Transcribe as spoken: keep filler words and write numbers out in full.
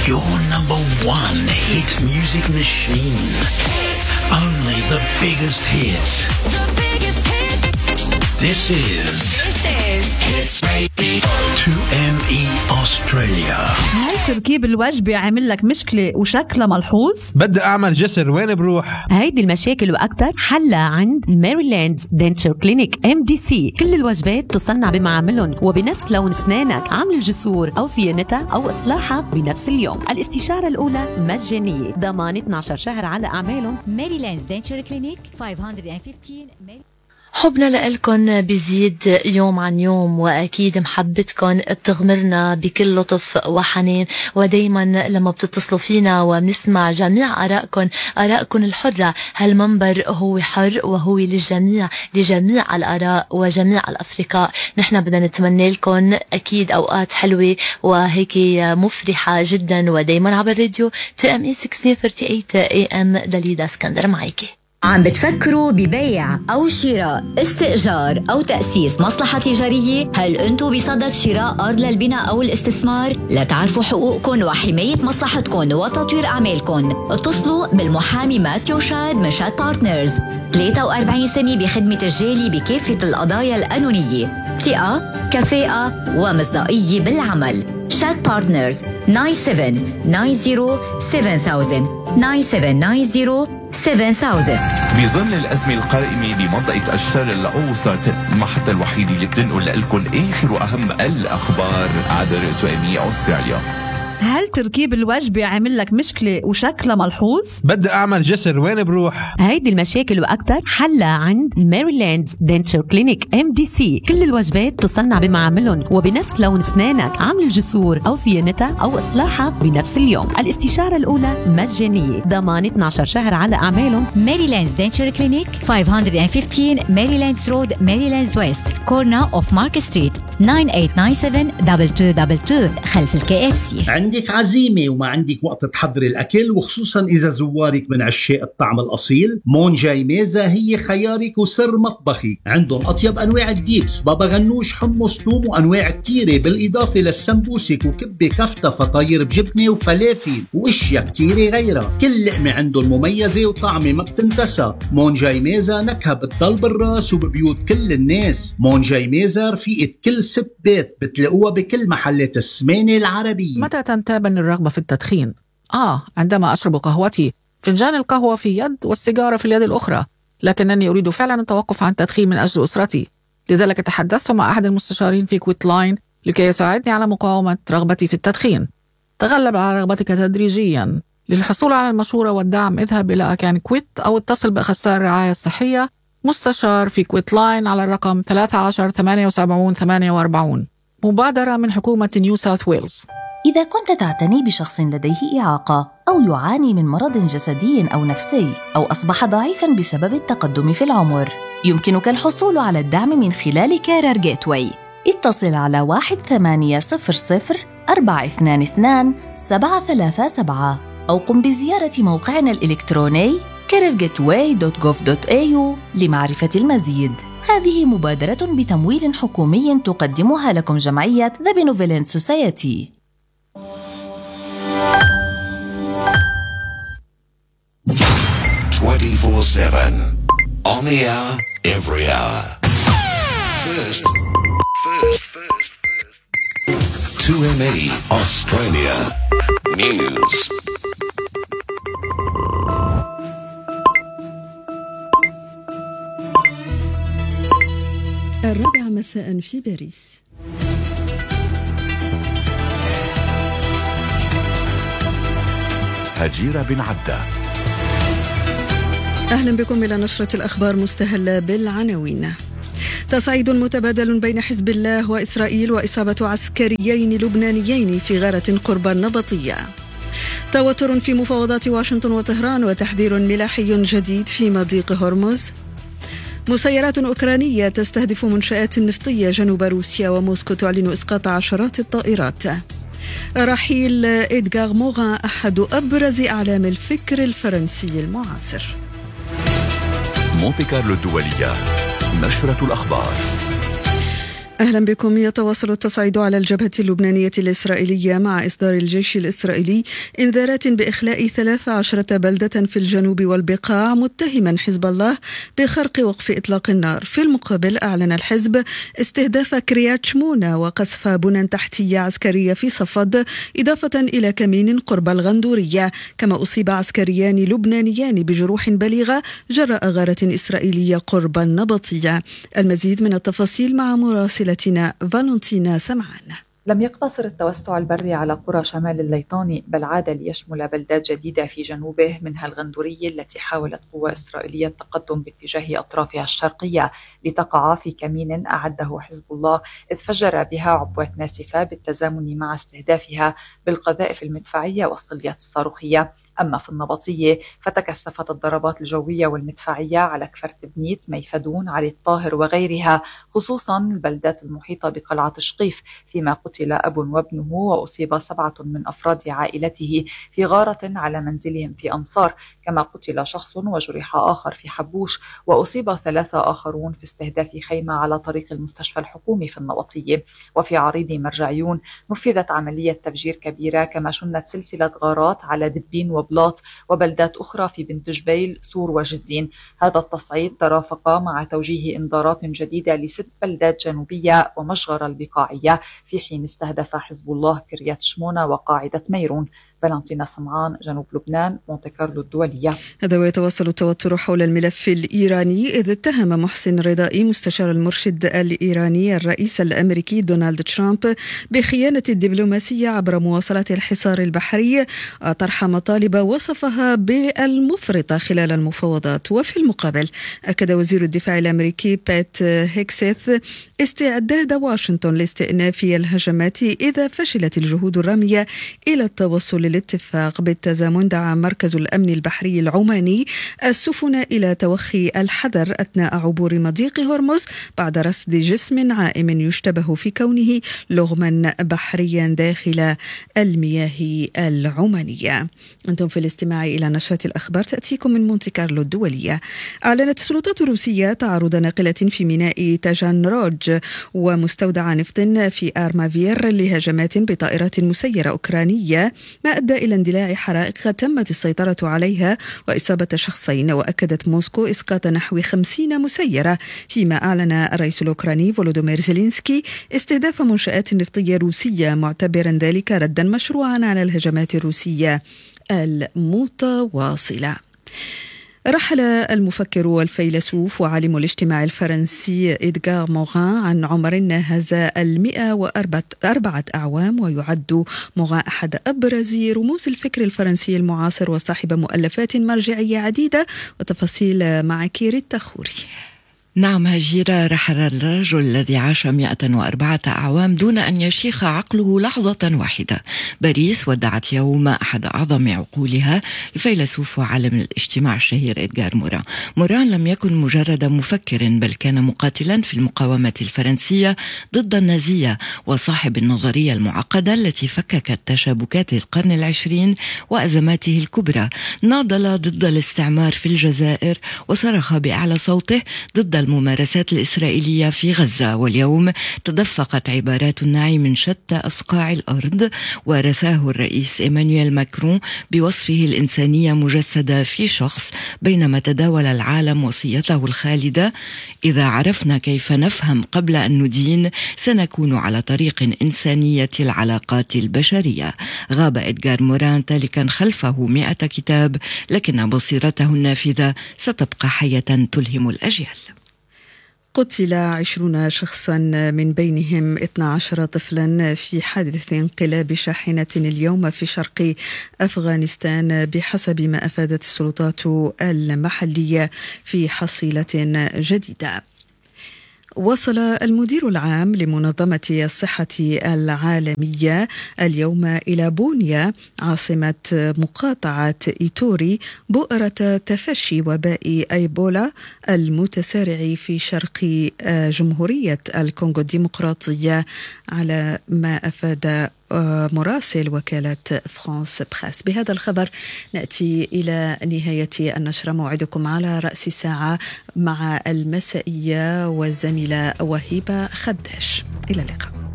your number one hit music machine. Only the biggest hits. The biggest hit. This is This is Hits Radio. تو إم إي Australia. هل تركيب الوجبة عامل لك مشكلة وشكلها ملحوظ؟ بدي أعمل جسر، وين بروح؟ هيدي المشاكل وأكتر حلها عند ميريلاند دنتشر كلينيك إم دي سي. كل الوجبات تصنع بمعاملهم وبنفس لون أسنانك، عمل الجسور أو صيانتها أو إصلاحها بنفس اليوم. الاستشارة الأولى مجانية، ضمان اثنا عشر شهر على أعمالهم. ميريلاند دنتشر كلينيك خمسمية وخمستاشر ميري... حبنا لإلكن بيزيد يوم عن يوم، وأكيد محبتكن بتغمرنا بكل لطف وحنين، ودايما لما بتتصلوا فينا وبنسمع جميع آرائكن آرائكن الحرة. هالمنبر هو حر وهو للجميع، لجميع الآراء وجميع الأفرقاء. نحن بدنا نتمنى لكم أكيد أوقات حلوة وهيك مفرحة جدا، ودايما عبر الراديو تو إم إي ستة عشر ثلاثة وثلاثين إيه إم. دليدا اسكندر معاكي. عم بتفكروا ببيع أو شراء، استئجار أو تأسيس مصلحة تجارية؟ هل أنتوا بصدد شراء أرض للبناء أو الاستثمار؟ لتعرفوا حقوقكم وحماية مصلحتكم وتطوير أعمالكم، اتصلوا بالمحامي ماثيو شاد من شاد بارتنرز. ثلاثة وأربعين سنة بخدمة الجالي بكافة القضايا القانونية، ثقة، كفاءة ومصداقية بالعمل. شاد بارتنرز تسعة سبعة تسعة صفر سبعة ألف تسعة سبعة تسعة صفر سبعة ألف. بظل الأزمة القائمة بمنطقة الشرق الأوسط، المحطة الوحيدة اللي بتنقل لكم آخر وأهم الأخبار عبر تو إم إي أستراليا. هل تركيب الوجبة عامل لك مشكلة وشكلها ملحوظ؟ بدي أعمل جسر، وين بروح؟ هيدي المشاكل وأكتر حلها عند ميريلاند دنتشر كلينيك إم دي سي. كل الوجبات تصنع بمعاملهم وبنفس لون أسنانك، عمل الجسور أو صيانتها أو إصلاحها بنفس اليوم. الاستشارة الأولى مجانية، ضمان اثنا عشر شهر على أعمالهم. ميريلاند دنتشر كلينيك خمسمية وخمستاشر ميريلاندز رود، ميريلاندز ويست، كورنا أوف مارك ستريت، تسعة ثمانية تسعة سبعة اثنين اثنين اثنين اثنين خلف الكي اف سي. عندك عزيمة وما عندك وقت تحضري الأكل، وخصوصا إذا زوارك من عشاق الطعم الأصيل، مون جاي ميزة هي خيارك وسر مطبخي. عندهم أطيب أنواع الديبس، بابا غنوش، حمص، توم، وأنواع كتيرة، بالإضافة للسمبوسك وكبة كفتة، فطاير بجبنة وفلافل وإشياء كتيرة غيرها. كل لقمة عندهم مميزة وطعمة ما بتنتسى. مون جاي ميزة نكهة بتضل بالراس وببيوت كل الناس. مون جاي ميزة رفيقة كل ست بيت، بتلاقوها بكل محلات السمانة العربية. متى تنتابني الرغبة في التدخين؟ آه عندما أشرب قهوتي، فنجان القهوة في يد والسيجارة في اليد الأخرى، لكنني أريد فعلا التوقف عن التدخين من أجل أسرتي. لذلك تحدثت مع أحد المستشارين في كويت لاين لكي يساعدني على مقاومة رغبتي في التدخين. تغلب على رغبتك تدريجيا. للحصول على المشورة والدعم اذهب إلى أكان كويت أو اتصل بأخصائي الرعاية الصحية مستشار في كويت لاين على الرقم ثلاثة عشر ثمانية وسبعين ثمانية وأربعين. مبادرة من حكومة نيو ساوث ويلز. إذا كنت تعتني بشخص لديه إعاقة أو يعاني من مرض جسدي أو نفسي أو أصبح ضعيفاً بسبب التقدم في العمر، يمكنك الحصول على الدعم من خلال كارير جيتواي. اتصل على واحد ثمانية صفر صفر أربعة اثنين اثنين سبعة ثلاثة سبعة أو قم بزيارة موقعنا الإلكتروني كارير جيتواي دوت جوف دوت إيه يو لمعرفة المزيد. هذه مبادرة بتمويل حكومي تقدمها لكم جمعية The Benevolent Society. twenty-four seven on the hour, every hour. First, first, first, first. two M E Australia News. الرابعة مساء في باريس. هجيرة بن عدة. أهلا بكم إلى نشرة الأخبار مستهلة بالعناوين. تصعيد متبادل بين حزب الله وإسرائيل وإصابة عسكريين لبنانيين في غارة قرب النبطية. توتر في مفاوضات واشنطن وطهران وتحذير ملاحي جديد في مضيق هرمز. مسيرات أوكرانية تستهدف منشآت نفطية جنوب روسيا، وموسكو تعلن إسقاط عشرات الطائرات. رحيل إدغار موغان أحد أبرز أعلام الفكر الفرنسي المعاصر. مونتي كارلو الدولية، نشرة الأخبار. أهلا بكم. يتواصل التصعيد على الجبهة اللبنانية الإسرائيلية مع إصدار الجيش الإسرائيلي إنذارات بإخلاء ثلاث عشرة بلدة في الجنوب والبقاع، متهما حزب الله بخرق وقف إطلاق النار. في المقابل أعلن الحزب استهداف كريات شمونة وقصف بنى تحتية عسكرية في صفد، إضافة إلى كمين قرب الغندورية. كما أصيب عسكريان لبنانيان بجروح بليغة جراء غارة إسرائيلية قرب النبطية. المزيد من التفاصيل مع مراسل فالنتينا سمعان. لم يقتصر التوسع البري على قرى شمال الليطاني، بل عاد ليشمل بلدات جديدة في جنوبه، منها الغندورية التي حاولت قوى إسرائيلية التقدم باتجاه أطرافها الشرقية لتقع في كمين أعده حزب الله، إذ فجر بها عبوات ناسفة بالتزامن مع استهدافها بالقذائف المدفعية والصليات الصاروخية. أما في النبطية فتكثفت الضربات الجوية والمدفعية على كفر تبنيت، ميفدون، علي الطاهر وغيرها، خصوصا البلدات المحيطة بقلعة شقيف، فيما قتل أب وابنه وأصيب سبعة من أفراد عائلته في غارة على منزلهم في أنصار. كما قتل شخص وجرح آخر في حبوش، وأصيب ثلاثة آخرون في استهداف خيمة على طريق المستشفى الحكومي في النبطية. وفي عريض مرجعيون نفذت عملية تفجير كبيرة، كما شنت سلسلة غارات على دبين وبلاط وبلدات أخرى في بنت جبيل، سور وجزين. هذا التصعيد ترافق مع توجيه إنذارات جديدة لست بلدات جنوبية ومشغر البقاعية، في حين استهدف حزب الله كريات شمونة وقاعدة ميرون. فالنتينا سمعان، جنوب لبنان، مونتي كارلو الدولية. هذا ويتواصل التوتر حول الملف الإيراني، إذ اتهم محسن رضائي مستشار المرشد الإيراني الرئيس الأمريكي دونالد ترامب بخيانة الدبلوماسية عبر مواصلة الحصار البحري، طرح مطالب وصفها بالمفرطة خلال المفاوضات. وفي المقابل أكد وزير الدفاع الأمريكي بيت هيكسيث استعداد واشنطن لاستئناف الهجمات إذا فشلت الجهود الرامية إلى التوصل للاتفاق. بالتزامن دعا مركز الأمن البحري العماني السفن إلى توخي الحذر أثناء عبور مضيق هرمز بعد رصد جسم عائم يشتبه في كونه لغما بحريا داخل المياه العمانية. أنتم في الاستماع إلى نشرة الأخبار تأتيكم من مونتي كارلو الدولية. أعلنت السلطات الروسية تعرض ناقلة في ميناء تاجانروج ومستودع نفط في آرمافير لهجمات بطائرات مسيرة أوكرانية، ما أدى إلى اندلاع حرائق تمت السيطرة عليها وإصابة شخصين. وأكدت موسكو إسقاط نحو خمسين مسيرة، فيما أعلن الرئيس الأوكراني فولودومير زيلينسكي استهداف منشآت نفطية روسية، معتبرا ذلك ردا مشروعا على الهجمات الروسية المتواصلة. رحل المفكر والفيلسوف وعالم الاجتماع الفرنسي إدغار موغان عن عمر ناهز المئة وأربعة أعوام، ويعد موغان أحد أبرز رموز الفكر الفرنسي المعاصر وصاحب مؤلفات مرجعية عديدة. وتفاصيل مع كيري التخوري. نعم هجيرة، رحل الرجل الذي عاش مئة وأربعة أعوام دون أن يشيخ عقله لحظة واحدة. باريس ودعت اليوم أحد أعظم عقولها، الفيلسوف وعالم الاجتماع الشهير إدغار موران. موران لم يكن مجرد مفكر، بل كان مقاتلا في المقاومة الفرنسية ضد النازية، وصاحب النظرية المعقدة التي فككت تشابكات القرن العشرين وأزماته الكبرى. ناضل ضد الاستعمار في الجزائر، وصرخ بأعلى صوته ضد الممارسات الإسرائيلية في غزة. واليوم تدفقت عبارات النعي من شتى أصقاع الأرض، ورساه الرئيس إيمانويل ماكرون بوصفه الإنسانية مجسدة في شخص، بينما تداول العالم وصيته الخالدة: إذا عرفنا كيف نفهم قبل أن ندين سنكون على طريق إنسانية العلاقات البشرية. غاب إدغار موران تالكا خلفه مئة كتاب، لكن بصيرته النافذة ستبقى حية تلهم الأجيال. قتل عشرون شخصا من بينهم اثنا عشر طفلا في حادث انقلاب شاحنة اليوم في شرق أفغانستان، بحسب ما أفادت السلطات المحلية في حصيلة جديدة. وصل المدير العام لمنظمة الصحة العالمية اليوم إلى بونيا عاصمة مقاطعة إيتوري بؤرة تفشي وباء إيبولا المتسارع في شرق جمهورية الكونغو الديمقراطية، على ما أفاد مراسل وكالة فرانس بريس. بهذا الخبر نأتي إلى نهاية النشرة. موعدكم على رأس الساعة مع المسائية والزميلة وهيبة خداش. إلى اللقاء.